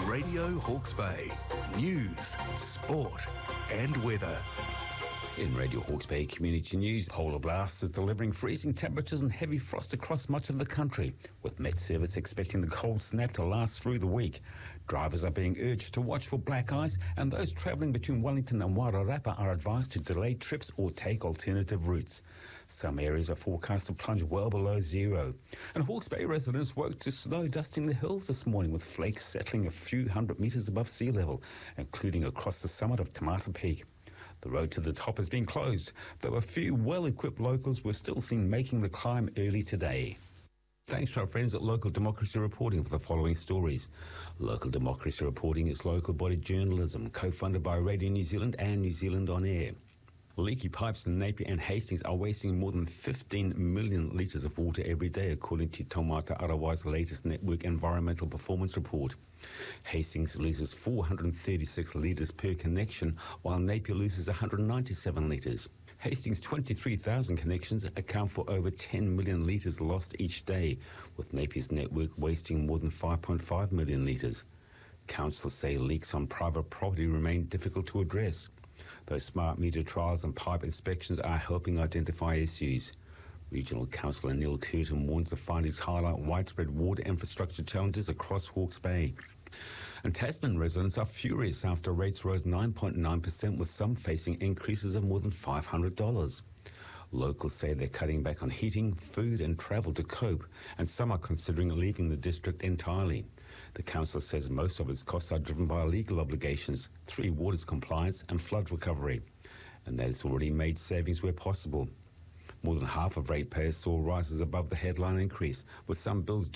Radio Hawke's Bay. News, sport and weather. In Radio Hawke's Bay Community News, polar blast is delivering freezing temperatures and heavy frost across much of the country, with Met Service expecting the cold snap to last through the week. Drivers are being urged to watch for black ice, and those travelling between Wellington and Wairarapa are advised to delay trips or take alternative routes. Some areas are forecast to plunge well below zero. And Hawke's Bay residents woke to snow dusting the hills this morning, with flakes settling a few hundred metres above sea level, including across the summit of Tamata Peak. The road to the top has been closed, though a few well-equipped locals were still seen making the climb early today. Thanks to our friends at Local Democracy Reporting for the following stories. Local Democracy Reporting is local body journalism, co-funded by Radio New Zealand and New Zealand On Air. Leaky pipes in Napier and Hastings are wasting more than 15 million litres of water every day, according to Taumata Arawai's latest Network Environmental Performance Report. Hastings loses 436 litres per connection, while Napier loses 197 litres. Hastings' 23,000 connections account for over 10 million litres lost each day, with Napier's network wasting more than 5.5 million litres. Councils say leaks on private property remain difficult to address, though smart meter trials and pipe inspections are helping identify issues. Regional Councillor Neil Curtin warns the findings highlight widespread water infrastructure challenges across Hawke's Bay. And Tasman residents are furious after rates rose 9.9%, with some facing increases of more than $500. Locals say they're cutting back on heating, food and travel to cope, and some are considering leaving the district entirely. The council says most of its costs are driven by legal obligations, 3 waters compliance and flood recovery, and that it's already made savings where possible. More than half of ratepayers saw rises above the headline increase, with some bills